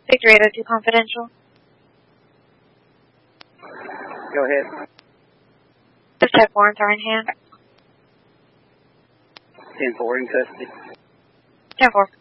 Victory 802 Confidential. Go ahead. Just check warrants are in hand. 10-4 in custody. 10-4.